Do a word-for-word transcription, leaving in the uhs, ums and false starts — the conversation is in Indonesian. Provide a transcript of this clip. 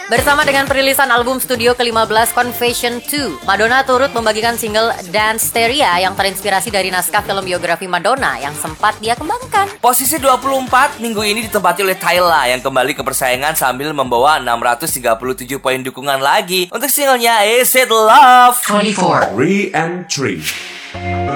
Bersama dengan perilisan album studio ke lima belas Confession dua, Madonna turut membagikan single Danceteria yang terinspirasi dari naskah film biografi Madonna yang sempat dia kembangkan. Posisi dua puluh empat minggu ini ditempati oleh Tyla yang kembali ke persaingan sambil membawa enam ratus tiga puluh tujuh poin dukungan lagi untuk singlenya Is It Love. twenty-four Re-entry.